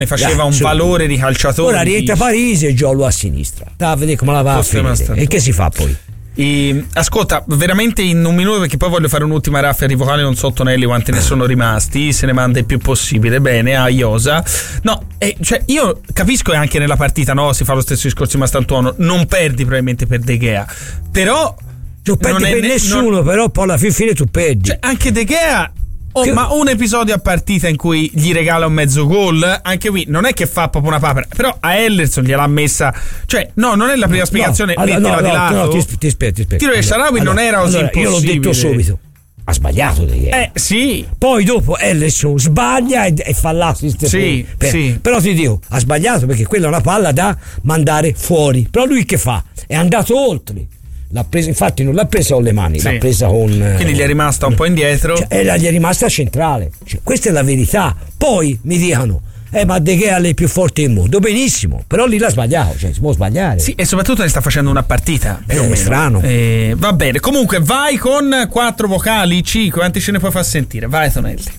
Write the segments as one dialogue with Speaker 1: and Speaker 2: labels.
Speaker 1: e faceva un valore di calciatore.
Speaker 2: Ora rientra Parisi e Giollo a sinistra. A vedere come la va a finire. E che si fa poi?
Speaker 1: Ascolta, veramente in un minuto, perché poi voglio fare un'ultima raffia di vocali, non so Tonelli quanti ne sono rimasti, se ne manda il più possibile. Bene, a Iosa. No, cioè io capisco che anche nella partita, no, si fa lo stesso discorso di Mastantuono, non perdi probabilmente per De Gea, però
Speaker 2: tu perdi per nessuno, però poi alla fine tu perdi.
Speaker 1: Cioè, anche De Gea ma un episodio a partita in cui gli regala un mezzo gol, anche qui non è che fa proprio una papera, però a Ellerson gliel'ha messa, cioè no, non è la prima spiegazione, mettila di lato.
Speaker 2: Ti spiego.
Speaker 1: Tiro di Shaarawy non era così impossibile.
Speaker 2: Io l'ho detto subito, ha sbagliato De Gea.
Speaker 1: Sì.
Speaker 2: Poi dopo Ellerson sbaglia e fa l'assist.
Speaker 1: Sì.
Speaker 2: Però ti dico, ha sbagliato perché quella è una palla da mandare fuori. Però lui che fa? È andato oltre. L'ha presa, infatti non l'ha presa con le mani, l'ha presa con.
Speaker 1: Quindi gli è rimasta un po' indietro.
Speaker 2: Gli è rimasta centrale. Questa è la verità. Poi mi dicono: ma De Gea è più forte del mondo. Benissimo, però lì l'ha sbagliato, si può sbagliare.
Speaker 1: Sì, e soprattutto ne sta facendo una partita.
Speaker 2: È strano.
Speaker 1: Va bene, comunque vai con 4 vocali, 5, quanti ce ne puoi far sentire? Vai Tonelli.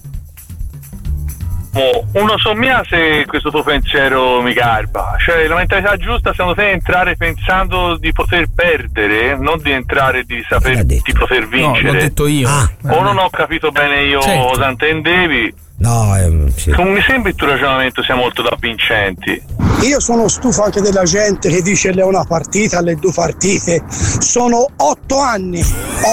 Speaker 3: Uno so mia se questo tuo pensiero mi garba, cioè la mentalità giusta secondo te è entrare pensando di poter perdere, non di entrare di saper di poter vincere.
Speaker 1: No, l'ho detto io.
Speaker 3: O non ho capito bene io cosa intendevi?
Speaker 2: No, sì.
Speaker 3: Non mi sembra il tuo ragionamento sia molto da vincenti.
Speaker 4: Io sono stufo anche della gente che dice le una partita, le 2 partite. Sono 8 anni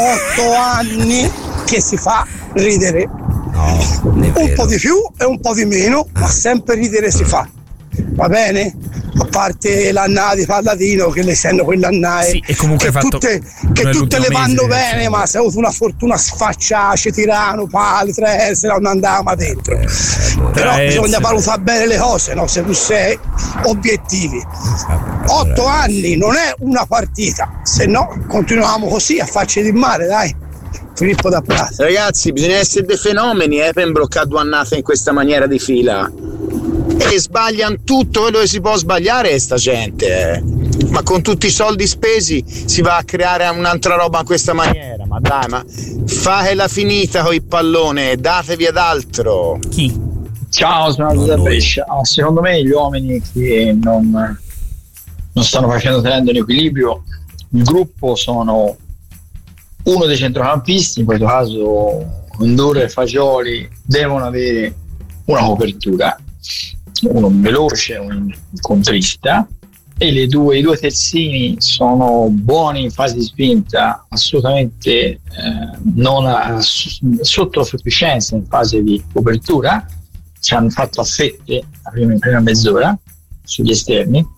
Speaker 4: che si fa ridere. Un po' di più e un po' di meno, ma sempre ridere si fa. Va bene? A parte l'annata di Palladino, che le sanno quell'annata
Speaker 1: e comunque
Speaker 4: tutte le vanno bene, ma se hai avuto una fortuna sfacciace, tirano, pali, 3 se non andavamo dentro. Però bisogna valutare bene le cose, no? Se tu sei obiettivi. 8 anni non è una partita, se no continuiamo così a farci di male, dai. Filippo da Prato.
Speaker 5: Ragazzi, bisogna essere dei fenomeni per imbroccare 2 annate in questa maniera di fila. E sbagliano tutto quello che si può sbagliare sta gente. Ma con tutti i soldi spesi si va a creare un'altra roba in questa maniera. Ma dai, ma fatela finita con il pallone, datevi ad altro.
Speaker 1: Chi?
Speaker 6: Ciao, sono Aldo da Brescia. Secondo me gli uomini che non stanno tenendo l'equilibrio, il gruppo sono uno dei centrocampisti, in questo caso Condore e Fagioli, devono avere una copertura, uno veloce, un contrista, e i due terzini sono buoni in fase di spinta, assolutamente non sotto sufficienza in fase di copertura, ci hanno fatto a fette in prima mezz'ora sugli esterni,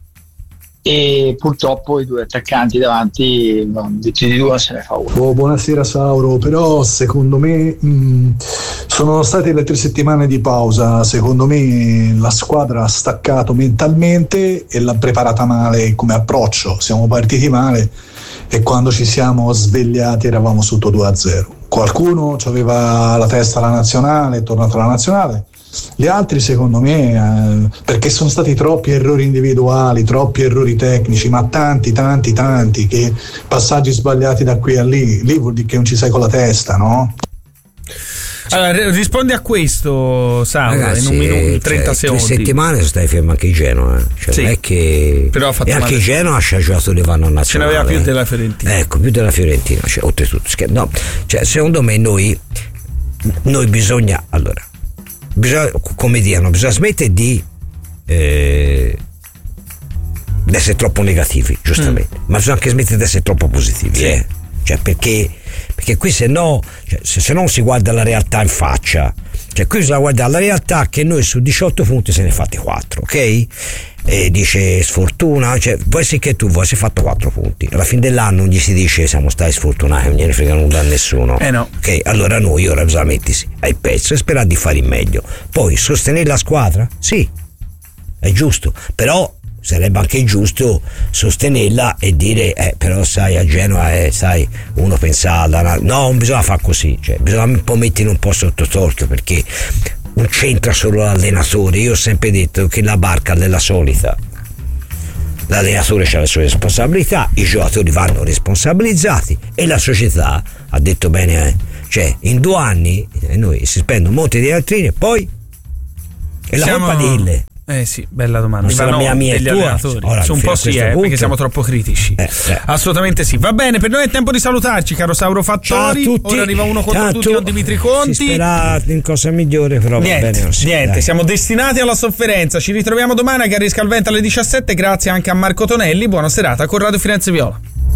Speaker 6: e purtroppo i 2 attaccanti davanti di 2 non se ne fa uno.
Speaker 7: Buonasera Sauro, però secondo me sono state le 3 settimane di pausa, secondo me la squadra ha staccato mentalmente e l'ha preparata male come approccio, siamo partiti male e quando ci siamo svegliati eravamo sotto 2-0. Qualcuno aveva la testa alla nazionale, è tornato alla nazionale. Gli altri secondo me perché sono stati troppi errori individuali, troppi errori tecnici, ma tanti che passaggi sbagliati da qui a lì vuol dire che non ci sei con la testa, no?
Speaker 1: Allora rispondi a questo Sauro. Ragazzi, in un minuto 30 secondi.
Speaker 2: 3 settimane stai fermo anche in Genoa, cioè sì, non è che
Speaker 1: però e
Speaker 2: anche in Genoa ha giocatori vanno a nazionale,
Speaker 1: ce n'aveva più della Fiorentina,
Speaker 2: ecco, più della Fiorentina, cioè, oltretutto no, cioè, secondo me noi bisogna come dicono, bisogna smettere di essere troppo negativi, giustamente, ma bisogna anche smettere di essere troppo positivi, sì. Cioè perché qui se no non si guarda la realtà in faccia, cioè qui bisogna guardare la realtà che noi su 18 punti se ne fate 4, ok? E dice sfortuna, cioè può essere che tu si fatto 4 punti, alla fine dell'anno non gli si dice siamo stati sfortunati, non gliene frega nulla a nessuno,
Speaker 1: no.
Speaker 2: Ok, allora noi ora bisogna mettersi ai pezzi e sperare di fare il meglio, poi sostenere la squadra, sì, è giusto, però sarebbe anche giusto sostenerla e dire però sai a Genova sai uno pensava no, non bisogna fare così, cioè bisogna un po' mettere un po' sotto torchio, perché non c'entra solo l'allenatore. Io ho sempre detto che la barca è la solita, l'allenatore ha le sue responsabilità, i giocatori vanno responsabilizzati e la società ha detto bene cioè in 2 anni noi si spende un monte di altrini e poi È la colpa di Ille.
Speaker 1: Sì, bella domanda.
Speaker 2: Non sarà mia
Speaker 1: degli allenatori. Un po' sì, perché siamo troppo critici. Assolutamente sì. Va bene, per noi è tempo di salutarci, caro Sauro Fattori.
Speaker 2: Ciao a tutti.
Speaker 1: Ora arriva uno contro tutti con Dimitri Conti.
Speaker 2: Si spera in cosa migliore, però
Speaker 1: niente,
Speaker 2: va bene così.
Speaker 1: Niente, siamo destinati alla sofferenza. Ci ritroviamo domani a Garrisca al Vento alle 17. Grazie anche a Marco Tonelli. Buona serata con Radio Firenze Viola.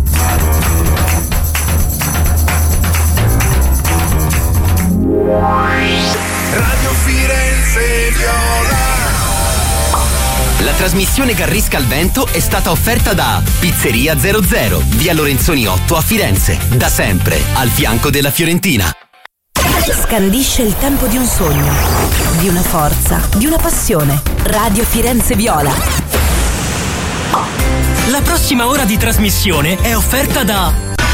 Speaker 8: Radio Firenze Viola.
Speaker 9: La trasmissione Garrisca al Vento è stata offerta da Pizzeria 00, via Lorenzoni 8 a Firenze, da sempre al fianco della Fiorentina.
Speaker 10: Scandisce il tempo di un sogno, di una forza, di una passione. Radio Firenze Viola.
Speaker 11: La prossima ora di trasmissione è offerta da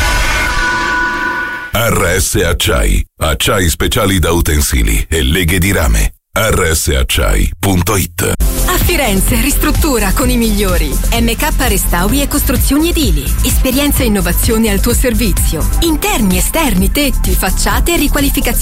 Speaker 8: RS Acciai, acciai speciali da utensili e leghe di rame. rsacciai.it.
Speaker 12: A Firenze ristruttura con i migliori. MK Restauri e Costruzioni Edili. Esperienza e innovazione al tuo servizio. Interni, esterni, tetti, facciate e riqualificazione